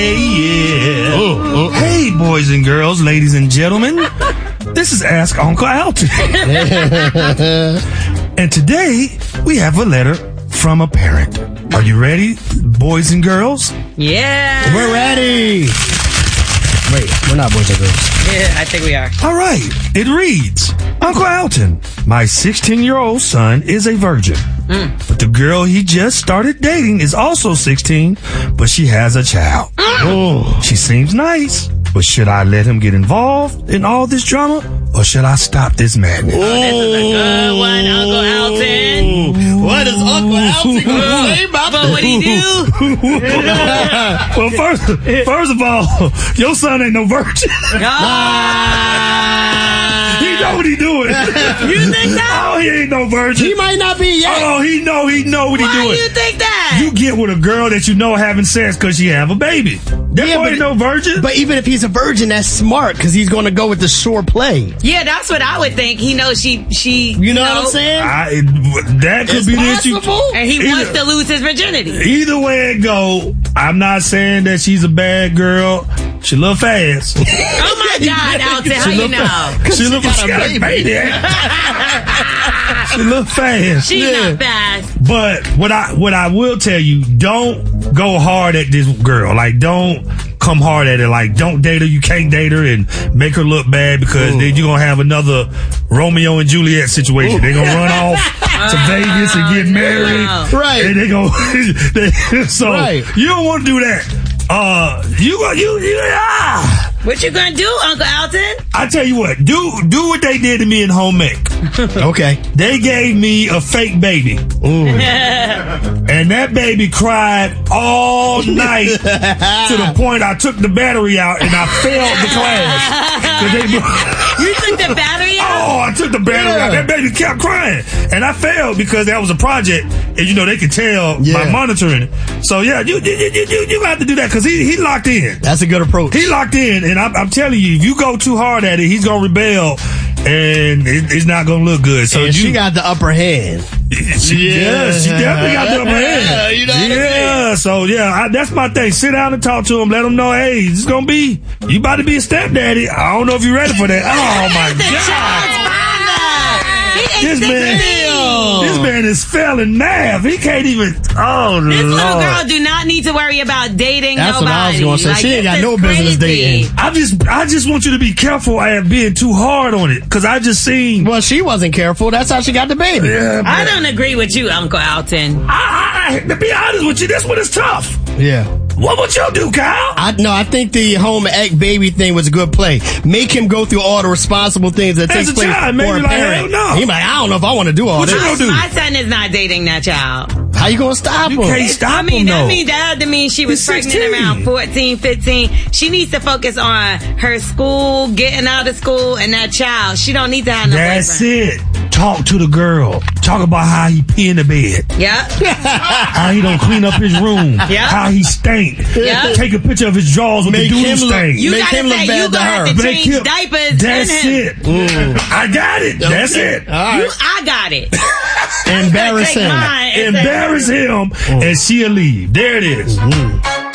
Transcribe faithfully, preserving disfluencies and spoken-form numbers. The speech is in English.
Yeah. Oh, oh. Hey, boys and girls, ladies and gentlemen. This is Ask Uncle Alton. And today, we have a letter from a parent. Are you ready, boys and girls? Yeah. We're ready. Wait, we're not boys and girls. Yeah, I think we are. All right. It reads, Uncle Alton, my sixteen-year-old son is a virgin. Mm. But the girl he just started dating is also sixteen, but she has a child. Mm. Oh. She seems nice, but should I let him get involved in all this drama, or should I stop this madness? Oh, this is a good one, Uncle Alton. What does Uncle Alton say about But what he do? Well, first, first of all, your son ain't no virgin. Ah. He know what he doing. You think that? Oh, he ain't no virgin. He might not be yet. Oh, he know, he know what Why he doing. Why do you think that? You get with a girl that you know having sex because she have a baby. That Yeah, boy but- ain't no virgin. But even if he's a virgin, that's smart because he's going to go with the sure play. Yeah, that's what I would think. He knows she, she. You know, what I'm saying? I, that could It's be the issue. possible. And he Either- wants to lose his virginity. Either way it go, I'm not saying that she's a bad girl. She look fast. Oh my God, Alton, how you know? She look got she a got a baby. baby. She look fast. She's Yeah. not fast. But what I what I will tell you, don't go hard at this girl. Like, don't come hard at her. Like, don't date her. You can't date her and make her look bad because Ooh. then you're gonna have another Romeo and Juliet situation. They're gonna run off to Vegas and get married. no. Right. And they go. they, so Right. you don't want to do that. Uh, you go. You, you ah. What you gonna do, Uncle Alton? I tell you what. Do do what they did to me in home ec. Okay. They gave me a fake baby. Ooh. And that baby cried all night to the point I took the battery out and I failed the class. 'Cause they- You took the battery out? oh, I took the battery Yeah. out. That baby kept crying. And I failed because that was a project. And, you know, they could tell Yeah. by monitoring it. So, yeah, you you, you, you, you have to do that because he, he locked in. That's a good approach. He locked in. And I'm, I'm telling you, if you go too hard at it, he's going to rebel. And it, it's not going to look good. So and you, she got the upper hand. She, yeah, she definitely got the upper hand. You know what I yeah, mean? so yeah, I, that's my thing. Sit down and talk to him. Let him know, hey, it's gonna be you about to be a stepdaddy. I don't know if you're ready for that. Oh my The child's god, father. He this ain't man, sixteen. this man is failing math. He can't even. Oh This little Lord. girl do not need to worry about dating That's nobody. what I was gonna say. Like, She ain't this got is no business crazy. dating. I just, I just want you to be careful at being too hard on it, because I just seen. Well, she wasn't careful. That's how she got the baby. Yeah, I but don't agree with you, Uncle Alton. I, I, to be honest with you, this one is tough. Yeah. What would you do, Kyle? I no, I think the home ec baby thing was a good play. Make him go through all the responsible things that As takes a place child, for maybe a like, parent. hell no. He like, I don't know if I want to do all What you this. gonna do? My son is not dating that child. How you gonna stop You him? can't stop I mean, him, that though. means that had to mean she was He's pregnant sixteen. around fourteen, fifteen. She needs to focus on her school, getting out of school, and that child. She don't need to have no That's boyfriend. it. Talk to the girl. Talk about how he pee in the bed. Yep. How he don't clean up his room. Yeah. How he stink. Yeah. Take a picture of his drawers with Make the him doodle look- stain. You Make gotta him look say bad you to gonna have her. to Make change him- diapers That's in him. it. I got it. That's Okay. it. All right. You, I got it. Embarrass Take him. mine and say- Embarrass him and she'll leave. There it is.